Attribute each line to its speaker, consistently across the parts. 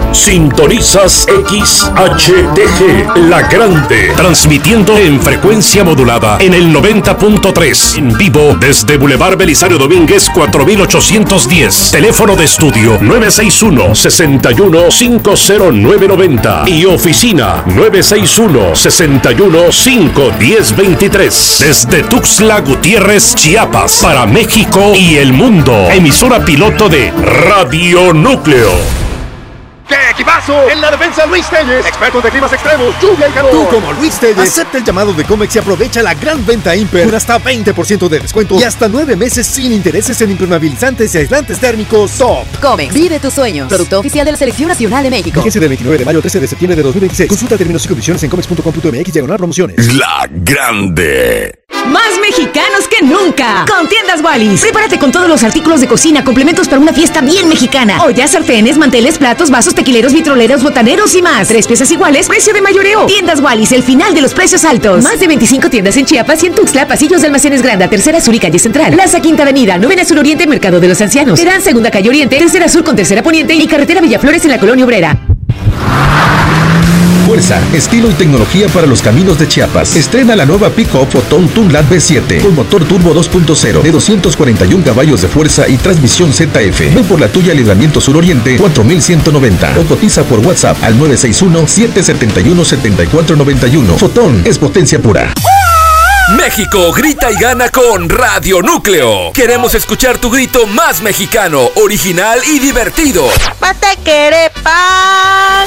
Speaker 1: Sintonizas XHTG, La Grande, transmitiendo en frecuencia modulada en el 90.3, en vivo desde Boulevard Belisario Domínguez 4810, teléfono de estudio 961-61-50990 y oficina 961-61-51023, desde Tuxtla Gutiérrez, Chiapas, para México y el mundo, emisora piloto de Radio Núcleo.
Speaker 2: ¡Qué equipazo! En la defensa, Luis Telles, expertos de climas extremos, lluvia y calor.
Speaker 3: Tú, como Luis Telles, acepta el llamado de Comex y aprovecha la gran venta Imper con hasta 20% de descuento y hasta 9 meses sin intereses en impermeabilizantes y aislantes térmicos Top.
Speaker 4: Comex, vive tus sueños. Producto oficial de la Selección Nacional de México.
Speaker 3: Fíjense del 29 de mayo al 13 de septiembre de 2026. Consulta términos y condiciones en comex.com.mx/promociones.
Speaker 1: La Grande.
Speaker 4: Más mexicanos que nunca. Con Tiendas Wallis. Prepárate con todos los artículos de cocina, complementos para una fiesta bien mexicana. Ollas, sartenes, manteles, platos, vasos, tequileros, vitroleros, botaneros y más. 3 piezas iguales, precio de mayoreo. Tiendas Wallis, el final de los precios altos. Más de 25 tiendas en Chiapas y en Tuxtla, pasillos de Almacenes Granda, Tercera Sur y Calle Central. Plaza Quinta Avenida, Novena Sur Oriente, Mercado de los Ancianos. Terán, Segunda Calle Oriente, Tercera Sur con Tercera Poniente y Carretera Villaflores en la Colonia Obrera.
Speaker 5: Fuerza, estilo y tecnología para los caminos de Chiapas. Estrena la nueva Pick-Up Photon Tunlad V7 con motor turbo 2.0 de 241 caballos de fuerza y transmisión ZF. Ven por la tuya Libramiento Suroriente 4190 o cotiza por WhatsApp al 961-771-7491. Photon es potencia pura.
Speaker 6: México grita y gana con Radio Núcleo. Queremos escuchar tu grito más mexicano, original y divertido.
Speaker 7: Patequerepan,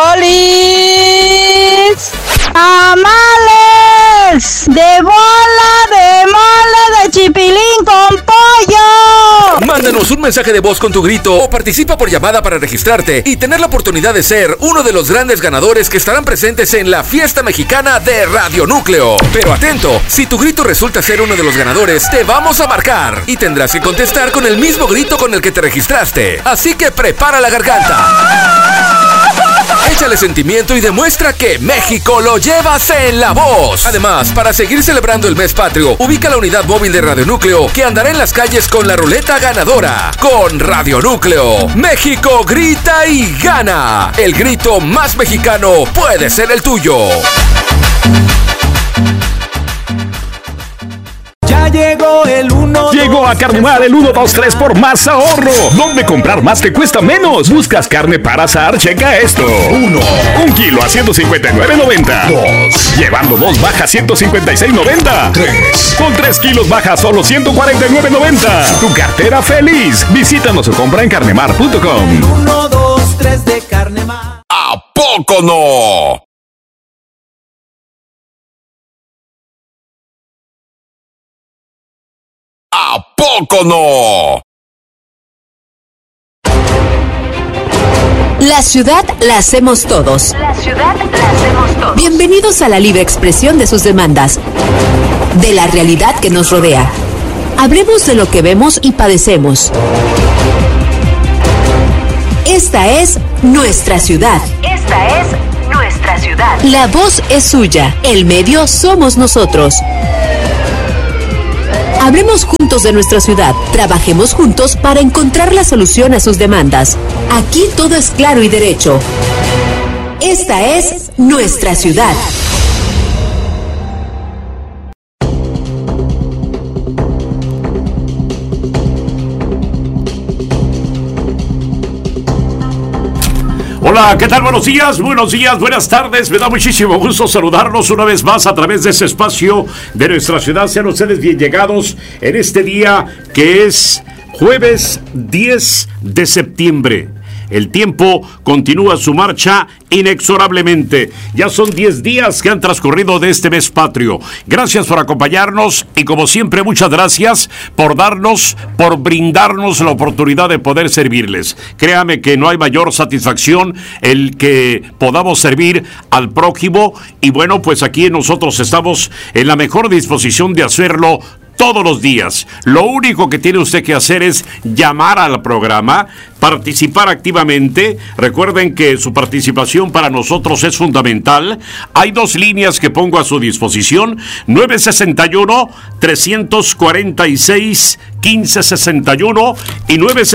Speaker 7: bolis, tamales, de mole de chipilín con pollo.
Speaker 6: Mándanos un mensaje de voz con tu grito o participa por llamada para registrarte y tener la oportunidad de ser uno de los grandes ganadores que estarán presentes en la fiesta mexicana de Radio Núcleo. Pero atento, si tu grito resulta ser uno de los ganadores, te vamos a marcar y tendrás que contestar con el mismo grito con el que te registraste. Así que prepara la garganta. Échale sentimiento y demuestra que México lo llevas en la voz. Además, para seguir celebrando el mes patrio, ubica la unidad móvil de Radio Núcleo que andará en las calles con la ruleta ganadora. Con Radio Núcleo, México grita y gana. El grito más mexicano puede ser el tuyo.
Speaker 8: Ya llegó el 1.
Speaker 1: Llegó a Carnemar el 1, 2, 3 por más ahorro. ¿Dónde comprar más te cuesta menos? ¿Buscas carne para asar? Checa esto. 1. 1 kilo a 159.90. 2. Llevando 2 baja 156.90. 3. Con 3 kilos baja solo 149.90. Tu cartera feliz. Visítanos o compra en carnemar.com.
Speaker 8: 1, 2, 3 de Carnemar.
Speaker 1: ¿A poco no? ¿A poco no?
Speaker 4: La ciudad la hacemos todos.
Speaker 7: La ciudad la hacemos todos.
Speaker 4: Bienvenidos a la libre expresión de sus demandas, de la realidad que nos rodea. Hablemos de lo que vemos y padecemos. Esta es nuestra ciudad.
Speaker 7: Esta es nuestra ciudad.
Speaker 4: La voz es suya, el medio somos nosotros. Hablemos juntos de nuestra ciudad, trabajemos juntos para encontrar la solución a sus demandas. Aquí todo es claro y derecho. Esta es nuestra ciudad.
Speaker 1: Hola, ¿qué tal? Buenos días, buenas tardes. Me da muchísimo gusto saludarlos una vez más a través de ese espacio de nuestra ciudad. Sean ustedes bien llegados en este día que es jueves 10 de septiembre. El tiempo continúa su marcha inexorablemente. Ya son 10 días que han transcurrido de este mes patrio. Gracias por acompañarnos y como siempre muchas gracias por brindarnos la oportunidad de poder servirles. Créame que no hay mayor satisfacción el que podamos servir al prójimo y bueno, pues aquí nosotros estamos en la mejor disposición de hacerlo todos los días. Lo único que tiene usted que hacer es llamar al programa, participar activamente. Recuerden que su participación para nosotros es fundamental. Hay dos líneas que pongo a su disposición: 961-346-1561 y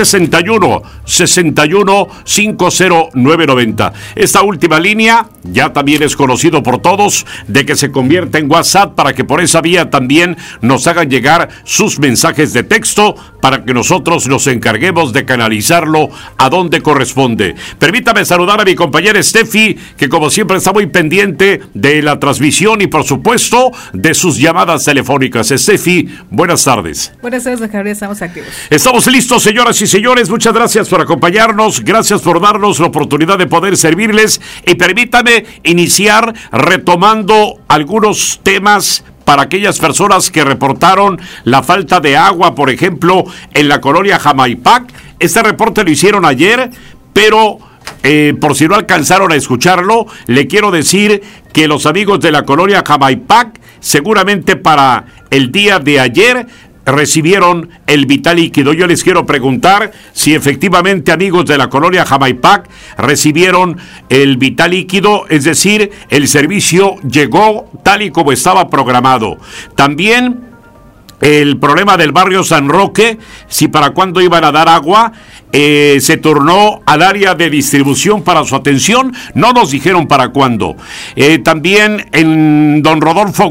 Speaker 1: 961-61-50990. Esta última línea ya también es conocido por todos de que se convierte en WhatsApp, para que por esa vía también nos hagan llegar sus mensajes de texto para que nosotros nos encarguemos de canalizarlo a donde corresponde. Permítame saludar a mi compañera Steffi, que como siempre está muy pendiente de la transmisión y por supuesto de sus llamadas telefónicas. Steffi, buenas tardes.
Speaker 9: Buenas tardes, Javier, estamos activos.
Speaker 1: Estamos listos, señoras y señores. Muchas gracias por acompañarnos, gracias por darnos la oportunidad de poder servirles, y permítame iniciar retomando algunos temas para aquellas personas que reportaron la falta de agua, por ejemplo, en la colonia Jamaipac. Este reporte lo hicieron ayer, pero por si no alcanzaron a escucharlo, le quiero decir que los amigos de la colonia Jamaipac seguramente para el día de ayer recibieron el vital líquido. Yo les quiero preguntar si efectivamente, amigos de la colonia Jamaipac, recibieron el vital líquido, es decir, el servicio llegó tal y como estaba programado. También el problema del barrio San Roque, si para cuándo iban a dar agua. Se turnó al área de distribución para su atención, no nos dijeron para cuándo. También en don Rodolfo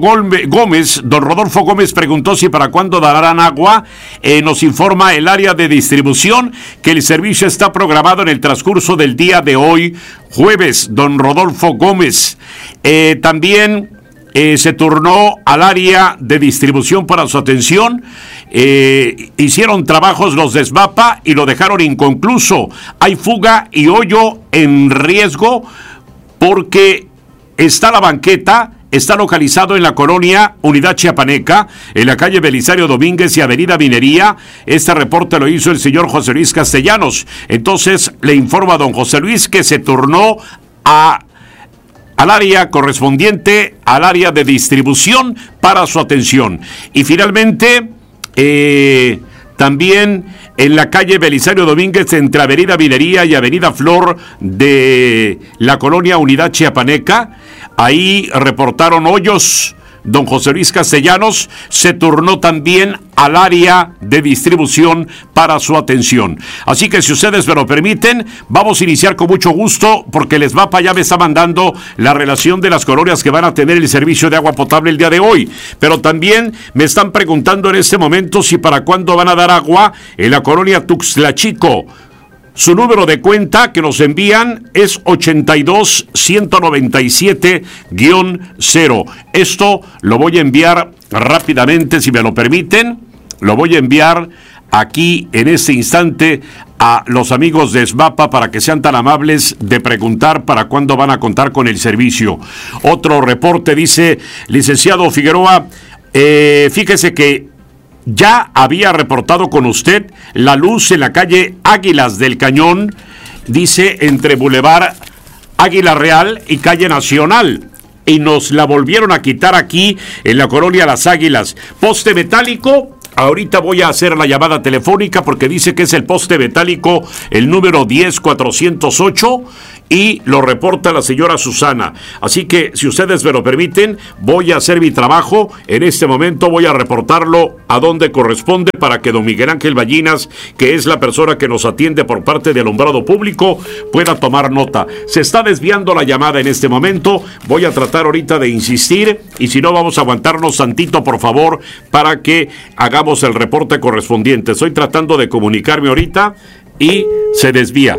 Speaker 1: Gómez preguntó si para cuándo darán agua. Nos informa el área de distribución que el servicio está programado en el transcurso del día de hoy, jueves, don Rodolfo Gómez. También se turnó al área de distribución para su atención. Hicieron trabajos los de SMAPA y lo dejaron inconcluso. Hay fuga y hoyo en riesgo porque está la banqueta. Está localizado en la colonia Unidad Chiapaneca, en la calle Belisario Domínguez y avenida Minería. Este reporte lo hizo el señor José Luis Castellanos. Entonces le informa a don José Luis que se turnó al área correspondiente al área de distribución para su atención. Y finalmente, también en la calle Belisario Domínguez, entre avenida Minería y avenida Flor de la colonia Unidad Chiapaneca, ahí reportaron hoyos. Don José Luis Castellanos se turnó también al área de distribución para su atención. Así que si ustedes me lo permiten, vamos a iniciar con mucho gusto, porque el SMAPA ya me está mandando la relación de las colonias que van a tener el servicio de agua potable el día de hoy. Pero también me están preguntando en este momento si para cuándo van a dar agua en la colonia Tuxtla Chico. Su número de cuenta que nos envían es 82-197-0. Esto lo voy a enviar rápidamente, si me lo permiten. Lo voy a enviar aquí en este instante a los amigos de SMAPA para que sean tan amables de preguntar para cuándo van a contar con el servicio. Otro reporte dice, licenciado Figueroa, fíjese que ya había reportado con usted la luz en la calle Águilas del Cañón, dice, entre Boulevard Águila Real y calle Nacional, y nos la volvieron a quitar aquí en la colonia Las Águilas. Poste metálico. Ahorita voy a hacer la llamada telefónica porque dice que es el poste metálico, el número 10408, y lo reporta la señora Susana. Así que, si ustedes me lo permiten, voy a hacer mi trabajo. En este momento voy a reportarlo a donde corresponde para que don Miguel Ángel Ballinas, que es la persona que nos atiende por parte de Alumbrado Público, pueda tomar nota. Se está desviando la llamada en este momento. Voy a tratar ahorita de insistir, y si no, vamos a aguantarnos tantito, por favor, para que hagamos el reporte correspondiente. Estoy tratando de comunicarme ahorita y se desvía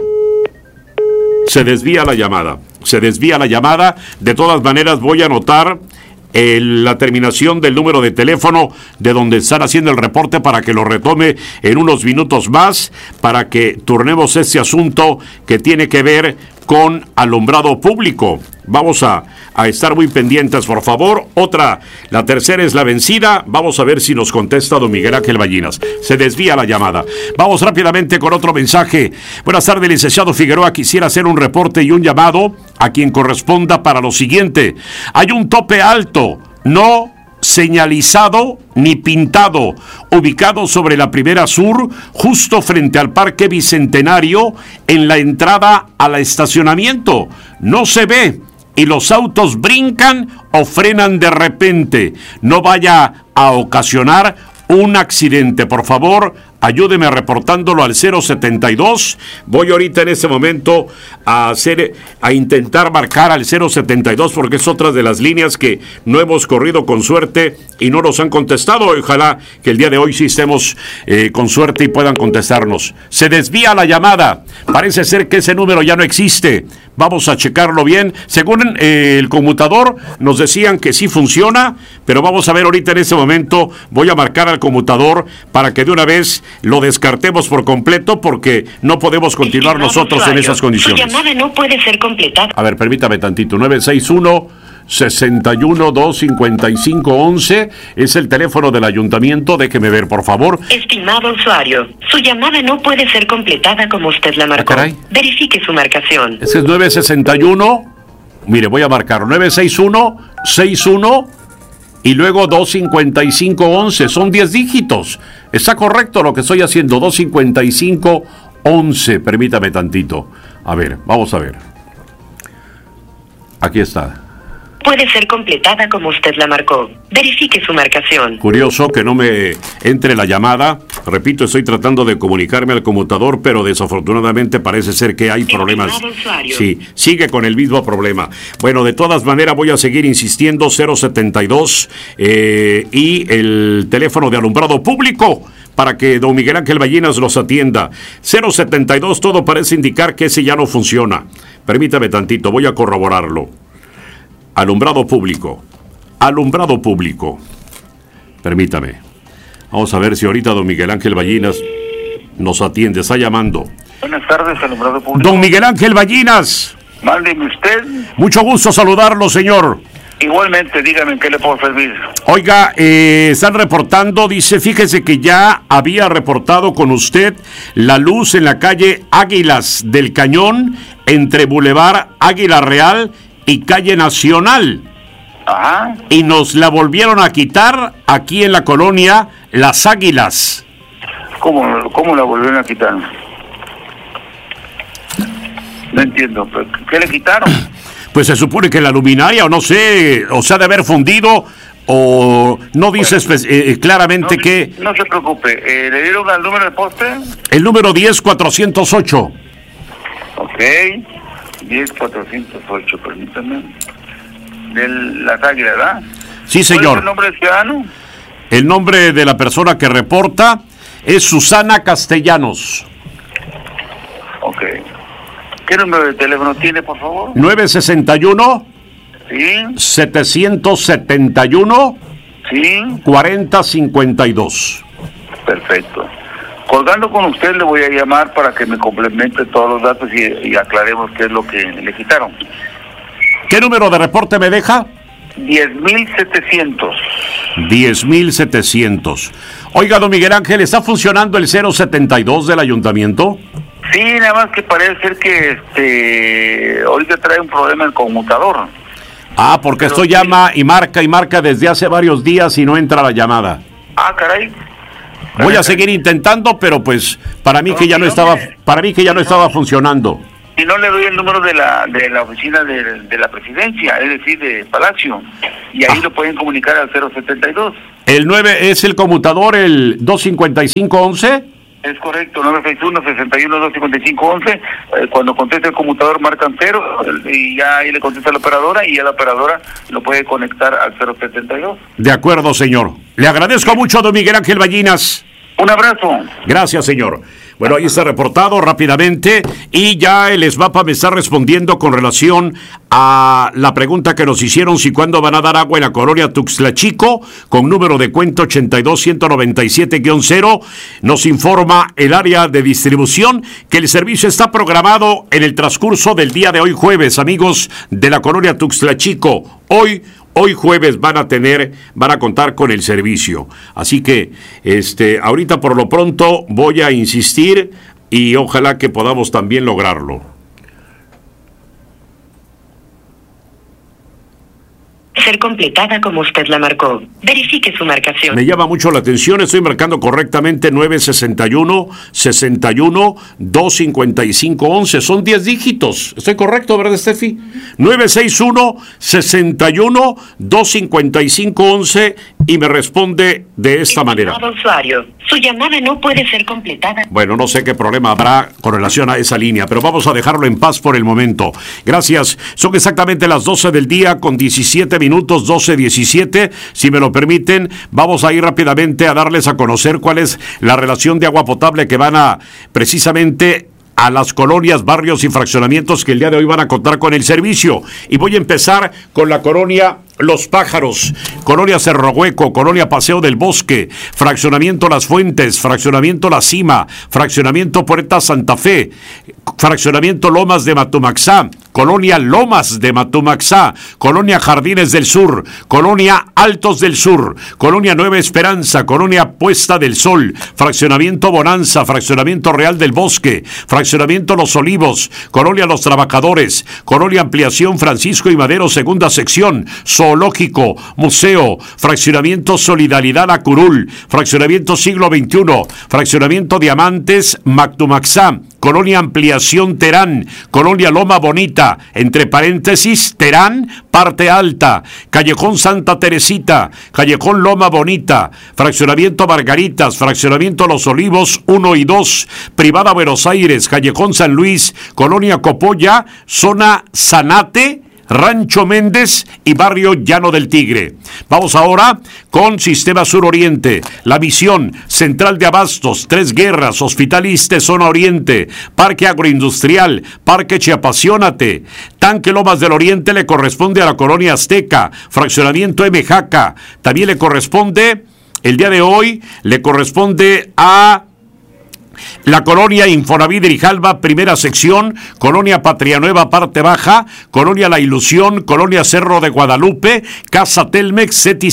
Speaker 1: la llamada. De todas maneras, voy a anotar la terminación del número de teléfono de donde están haciendo el reporte para que lo retome en unos minutos más, para que turnemos este asunto que tiene que ver con Alumbrado Público. Vamos a estar muy pendientes, por favor. La tercera es la vencida. Vamos a ver si nos contesta don Miguel Ángel Ballinas. Se desvía la llamada. Vamos rápidamente con otro mensaje. Buenas tardes, licenciado Figueroa. Quisiera hacer un reporte y un llamado a quien corresponda para lo siguiente. Hay un tope alto. No señalizado ni pintado, ubicado sobre la Primera Sur, justo frente al Parque Bicentenario, en la entrada al estacionamiento. No se ve y los autos brincan o frenan de repente. No vaya a ocasionar un accidente. Por favor, ayúdeme reportándolo al 072. Voy ahorita en este momento a intentar marcar al 072 porque es otra de las líneas que no hemos corrido con suerte y no nos han contestado. Ojalá que el día de hoy sí estemos con suerte y puedan contestarnos. Se desvía la llamada. Parece ser que ese número ya no existe. Vamos a checarlo bien. Según el conmutador nos decían que sí funciona, pero vamos a ver ahorita en este momento. Voy a marcar al conmutador para que de una vez lo descartemos por completo porque no podemos continuar nosotros en esas condiciones.
Speaker 9: Su llamada no puede ser completada.
Speaker 1: A ver, permítame tantito. 961-61-255-11 es el teléfono del ayuntamiento. Déjeme ver, por favor.
Speaker 9: Estimado usuario, su llamada no puede ser completada como usted la marcó.
Speaker 1: caray.
Speaker 9: Verifique su marcación.
Speaker 1: Ese es 961. Mire, voy a marcar 961-61 y luego 255-11. Son 10 dígitos. Está correcto lo que estoy haciendo. 255-11. Permítame tantito. A ver, vamos a ver. Aquí está.
Speaker 9: Puede ser completada como usted la marcó. Verifique su marcación.
Speaker 1: Curioso que no me entre la llamada. Repito, estoy tratando de comunicarme al conmutador, pero desafortunadamente parece ser que hay problemas. Sí, sigue con el mismo problema. Bueno, de todas maneras voy a seguir insistiendo. 072 y el teléfono de alumbrado público para que don Miguel Ángel Ballinas los atienda. 072, todo parece indicar que ese ya no funciona. Permítame tantito, voy a corroborarlo. Alumbrado público. Alumbrado público. Permítame. Vamos a ver si ahorita don Miguel Ángel Ballinas nos atiende. Está llamando.
Speaker 10: Buenas tardes, alumbrado público.
Speaker 1: Don Miguel Ángel Ballinas.
Speaker 10: Mándeme usted.
Speaker 1: Mucho gusto saludarlo, señor.
Speaker 10: Igualmente, dígame en qué le puedo servir.
Speaker 1: Oiga, están reportando, dice, fíjese que ya había reportado con usted la luz en la calle Águilas del Cañón, entre Boulevard Águila Real y Calle Nacional.
Speaker 10: Ajá.
Speaker 1: Y nos la volvieron a quitar aquí en la colonia Las Águilas.
Speaker 10: ¿Cómo la volvieron a quitar? No entiendo. ¿Qué le quitaron?
Speaker 1: Pues se supone que la luminaria, o no sé, o se ha de haber fundido, o no dice claramente que...
Speaker 10: No se preocupe. ¿Le dieron el número de poste?
Speaker 1: El número 10408.
Speaker 10: Ok. 10408, permítame. De las Águilas, ¿verdad?
Speaker 1: Sí, señor.
Speaker 10: ¿Cuál es el nombre del ciudadano?
Speaker 1: El nombre de la persona que reporta es Susana Castellanos.
Speaker 10: Ok. ¿Qué número de teléfono tiene, por favor?
Speaker 1: 961
Speaker 10: Sí.
Speaker 1: 771
Speaker 10: Sí.
Speaker 1: 4052.
Speaker 10: Perfecto. Colgando con usted le voy a llamar para que me complemente todos los datos y aclaremos qué es lo que le quitaron.
Speaker 1: ¿Qué número de reporte me deja?
Speaker 10: 10.700.
Speaker 1: 10.700. Oiga, don Miguel Ángel, ¿está funcionando el 072 del ayuntamiento?
Speaker 10: Sí, nada más que parece ser que ahorita trae un problema el conmutador.
Speaker 1: Ah, porque esto llama y marca desde hace varios días y no entra la llamada.
Speaker 10: Ah, caray.
Speaker 1: Voy a seguir intentando, pero pues para mí que ya no estaba funcionando.
Speaker 10: Y no le doy el número de la oficina de la presidencia, es decir, de Palacio, y ahí lo pueden comunicar al 072.
Speaker 1: El 9 es el conmutador, el 25511.
Speaker 10: Es correcto, 961-61-255-11. Cuando conteste el conmutador marcan 0 y ya ahí le contesta la operadora y ya la operadora lo puede conectar al 072.
Speaker 1: De acuerdo, señor. Le agradezco mucho a don Miguel Ángel Ballinas.
Speaker 10: Un abrazo.
Speaker 1: Gracias, señor. Bueno, ahí está reportado rápidamente y ya el SBAPA me está respondiendo con relación a la pregunta que nos hicieron si cuándo van a dar agua en la colonia Tuxtla Chico, con número de cuenta 82197-0. Nos informa el área de distribución que el servicio está programado en el transcurso del día de hoy jueves, amigos de la colonia Tuxtla Chico. Hoy jueves van a contar con el servicio. Así que ahorita por lo pronto voy a insistir y ojalá que podamos también lograrlo.
Speaker 9: ser completada como usted la marcó. Verifique su marcación.
Speaker 1: Me llama mucho la atención, estoy marcando correctamente 961-255-11. Son 10 dígitos. ¿Estoy correcto, verdad, Steffi? 961-255-11 y me responde de esta manera.
Speaker 9: Estimado usuario, su llamada no puede ser completada.
Speaker 1: Bueno, no sé qué problema habrá con relación a esa línea, pero vamos a dejarlo en paz por el momento. Gracias. Son exactamente las 12 del día con 17 minutos, 12:17. Si me lo permiten, vamos a ir rápidamente a darles a conocer cuál es la relación de agua potable que van a precisamente a las colonias, barrios y fraccionamientos que el día de hoy van a contar con el servicio. Y voy a empezar con la colonia Los Pájaros, colonia Cerro Hueco, colonia Paseo del Bosque, fraccionamiento Las Fuentes, fraccionamiento La Cima, fraccionamiento Puerta Santa Fe, fraccionamiento Lomas de Matumaxá, colonia Lomas de Matumaxá, colonia Jardines del Sur, colonia Altos del Sur, colonia Nueva Esperanza, colonia Puesta del Sol, fraccionamiento Bonanza, fraccionamiento Real del Bosque, fraccionamiento Los Olivos, colonia Los Trabajadores, colonia Ampliación Francisco y Madero, segunda sección, Zoológico, Museo, fraccionamiento Solidaridad La Curul, fraccionamiento Siglo XXI, fraccionamiento Diamantes Matumaxá, colonia Ampliación Terán, colonia Loma Bonita, entre paréntesis, Terán, parte alta, callejón Santa Teresita, callejón Loma Bonita, fraccionamiento Margaritas, fraccionamiento Los Olivos 1 y 2, privada Buenos Aires, callejón San Luis, colonia Copolla, zona Zanate, Rancho Méndez y barrio Llano del Tigre. Vamos ahora con Sistema Sur Oriente, La Misión, Central de Abastos, Tres Guerras, Hospital Iste, Zona Oriente, Parque Agroindustrial, Parque Chiapasionate, Tanque Lomas del Oriente le corresponde a la colonia Azteca, fraccionamiento Mejaca, también le corresponde, el día de hoy, le corresponde a la colonia Infonavit de Grijalva, primera sección, colonia Patria Nueva, parte baja, colonia La Ilusión, colonia Cerro de Guadalupe, Casa Telmex, CETI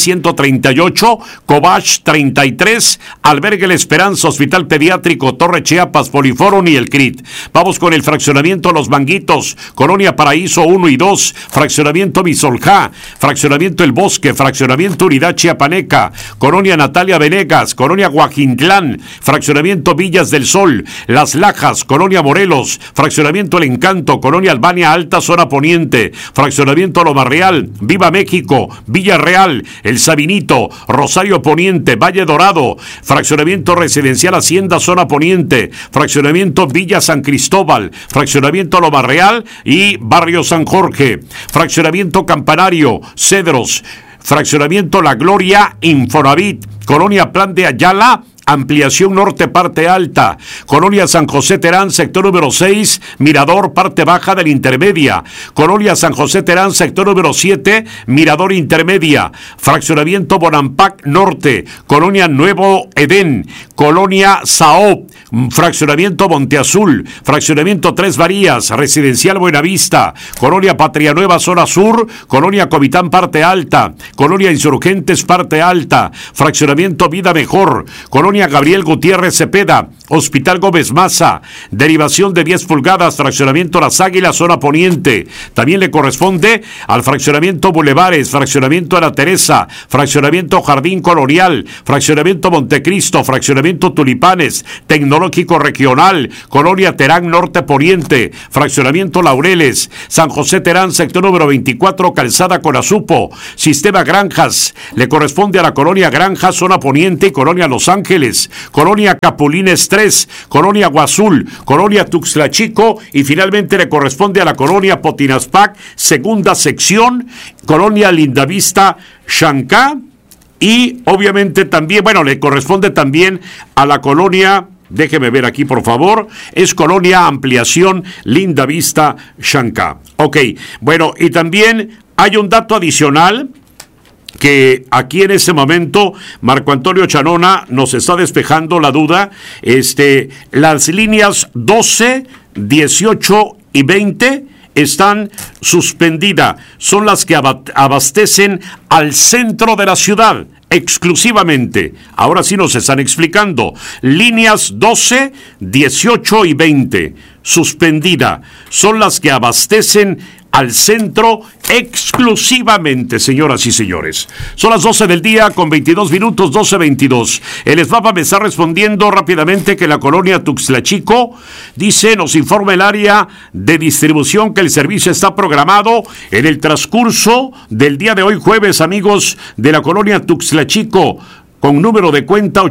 Speaker 1: 138, Cobach 33, Albergue La Esperanza, Hospital Pediátrico, Torre Chiapas, Poliforum y el CRIT. Vamos con el fraccionamiento Los Manguitos, colonia Paraíso 1 y 2, fraccionamiento Misoljá, fraccionamiento El Bosque, fraccionamiento Unidad Chiapaneca, colonia Natalia Venegas, colonia Guajintlán, fraccionamiento Villas del Sol, Las Lajas, colonia Morelos, fraccionamiento El Encanto, colonia Albania Alta, zona poniente, fraccionamiento Loma Real, Viva México, Villa Real, El Sabinito, Rosario Poniente, Valle Dorado, fraccionamiento Residencial Hacienda, zona poniente, fraccionamiento Villa San Cristóbal, fraccionamiento Loma Real y barrio San Jorge, fraccionamiento Campanario, Cedros, fraccionamiento La Gloria, Infonavit, colonia Plan de Ayala, Ampliación Norte, parte alta, colonia San José Terán, sector número 6, Mirador, parte baja de la intermedia, colonia San José Terán, sector número 7, Mirador intermedia, fraccionamiento Bonampac Norte, colonia Nuevo Edén, colonia Saop, fraccionamiento Monte Azul, fraccionamiento Tres Varías, residencial Buenavista, colonia Patria Nueva, zona sur, colonia Comitán, parte alta, colonia Insurgentes, parte alta, fraccionamiento Vida Mejor, colonia Gabriel Gutiérrez Cepeda, Hospital Gómez Maza, derivación de 10 pulgadas, fraccionamiento Las Águilas, zona poniente. También le corresponde al fraccionamiento Bulevares, fraccionamiento Ana Teresa, fraccionamiento Jardín Colonial, fraccionamiento Montecristo, fraccionamiento Tulipanes, Tecnológico Regional, colonia Terán Norte Poniente, fraccionamiento Laureles, San José Terán, sector número 24, Calzada Conazupo, sistema Granjas, le corresponde a la colonia Granjas, zona poniente y colonia Los Ángeles, colonia Capulines 3, colonia Guazul, colonia Tuxtla Chico y finalmente le corresponde a la colonia Potinaspac, segunda sección, colonia Lindavista Xancá y obviamente también, bueno, le corresponde también a la colonia, déjeme ver aquí por favor, es colonia Ampliación Lindavista Xancá. Ok, bueno, y también hay un dato adicional que aquí en este momento Marco Antonio Chanona nos está despejando la duda. Las líneas 12, 18 y 20 están suspendidas. Son las que abastecen al centro de la ciudad exclusivamente. Ahora sí nos están explicando. Líneas 12, 18 y 20 suspendida. Son las que abastecen al centro exclusivamente, señoras y señores. Son las 12 del día con 22 minutos, 12:22. El SBAPA me está respondiendo rápidamente que la colonia Tuxtla Chico, dice, nos informa el área de distribución que el servicio está programado en el transcurso del día de hoy, jueves, amigos de la colonia Tuxtla Chico, con número de cuenta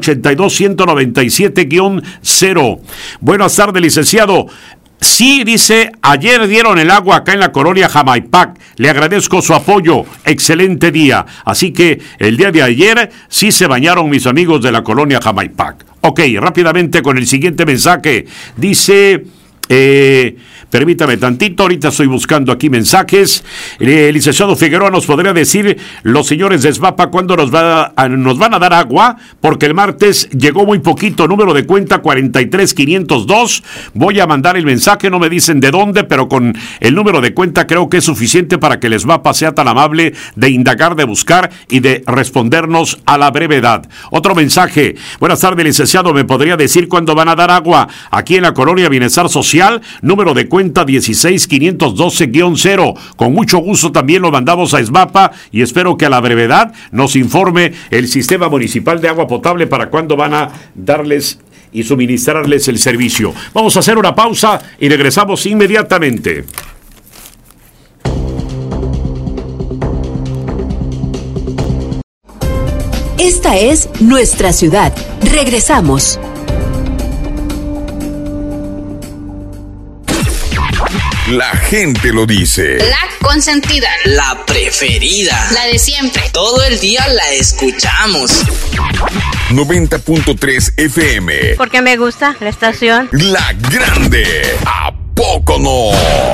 Speaker 1: 82197-0. Buenas tardes, licenciado. Sí, dice, ayer dieron el agua acá en la colonia Jamaipac. Le agradezco su apoyo. Excelente día. Así que el día de ayer sí se bañaron mis amigos de la colonia Jamaipac. Ok, rápidamente con el siguiente mensaje. Dice... permítame tantito, ahorita estoy buscando aquí mensajes. Licenciado Figueroa, ¿nos podría decir los señores de SBAPA cuándo nos van a dar agua? Porque el martes llegó muy poquito, número de cuenta 43502. Voy a mandar el mensaje, no me dicen de dónde, pero con el número de cuenta creo que es suficiente para que el SBAPA sea tan amable de indagar, de buscar y de respondernos a la brevedad. Otro mensaje. Buenas tardes, licenciado, ¿me podría decir cuándo van a dar agua aquí en la colonia Bienestar Social? Número de cuenta 16512-0. Con mucho gusto también lo mandamos a SBAPA y espero que a la brevedad nos informe el Sistema Municipal de Agua Potable para cuándo van a darles y suministrarles el servicio. Vamos a hacer una pausa y regresamos inmediatamente.
Speaker 11: Esta es nuestra ciudad. Regresamos.
Speaker 12: La gente lo dice.
Speaker 13: La consentida.
Speaker 14: La preferida.
Speaker 13: La de siempre.
Speaker 14: Todo el día la escuchamos.
Speaker 12: 90.3 FM.
Speaker 15: Porque me gusta la estación.
Speaker 12: La Grande. ¿A poco no?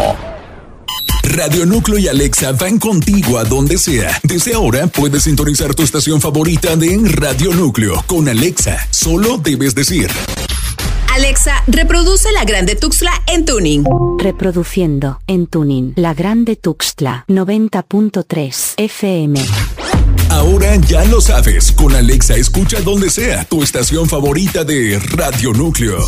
Speaker 5: Radio Núcleo y Alexa van contigo a donde sea. Desde ahora puedes sintonizar tu estación favorita de Radio Núcleo. Con Alexa, solo debes decir:
Speaker 11: Alexa, reproduce La Grande Tuxtla en tuning.
Speaker 16: Reproduciendo en tuning La Grande Tuxtla 90.3 FM.
Speaker 5: Ahora ya lo sabes, con Alexa escucha donde sea tu estación favorita de Radio Núcleo.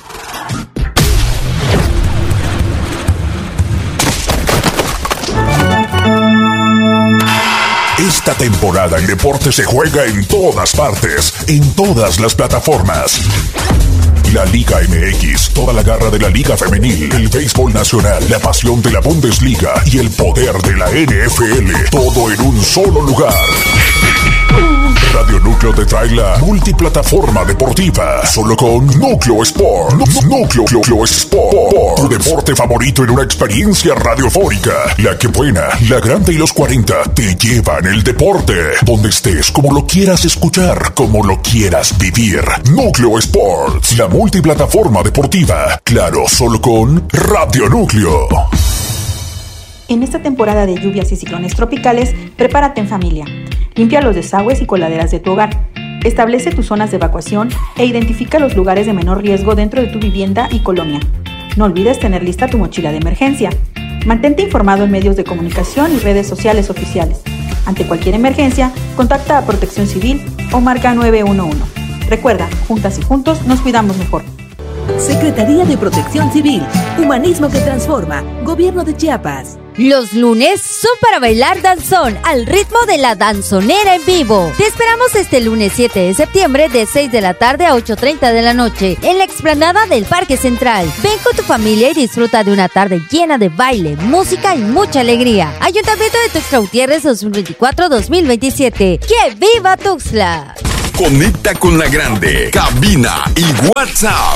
Speaker 17: Esta temporada el deporte se juega en todas partes, en todas las plataformas. La Liga MX, toda la garra de la Liga Femenil, el béisbol nacional, la pasión de la Bundesliga y el poder de la NFL, todo en un solo lugar. Radio Núcleo te trae la multiplataforma deportiva, solo con Núcleo Sport. Núcleo Sport, tu deporte favorito en una experiencia radiofónica. La que buena, la grande y los 40 te llevan el deporte, donde estés, como lo quieras escuchar, como lo quieras vivir. Núcleo Sports, la multiplataforma deportiva, claro, solo con Radio Núcleo.
Speaker 18: En esta temporada de lluvias y ciclones tropicales, prepárate en familia. Limpia los desagües y coladeras de tu hogar. Establece tus zonas de evacuación e identifica los lugares de menor riesgo dentro de tu vivienda y colonia. No olvides tener lista tu mochila de emergencia. Mantente informado en medios de comunicación y redes sociales oficiales. Ante cualquier emergencia, contacta a Protección Civil o marca 911. Recuerda, juntas y juntos nos cuidamos mejor.
Speaker 19: Secretaría de Protección Civil, Humanismo que Transforma, Gobierno de Chiapas.
Speaker 20: Los lunes son para bailar danzón al ritmo de la danzonera en vivo. Te esperamos este lunes 7 de septiembre de 6 de la tarde a 8:30 de la noche en la explanada del Parque Central. Ven con tu familia y disfruta de una tarde llena de baile, música y mucha alegría. Ayuntamiento de Tuxtla Gutiérrez 2024-2027. ¡Que viva Tuxtla!
Speaker 12: Conecta con La Grande, cabina y WhatsApp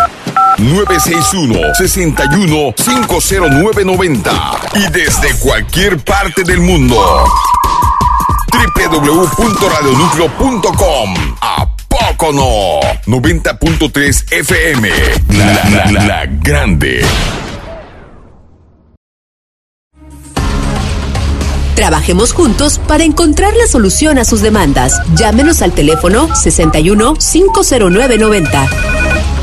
Speaker 12: 961-61-50990 y desde cualquier parte del mundo www.radionucleo.com. ¿A poco no? 90.3 FM, La Grande.
Speaker 11: Trabajemos juntos para encontrar la solución a sus demandas. Llámenos al teléfono 61 509 90.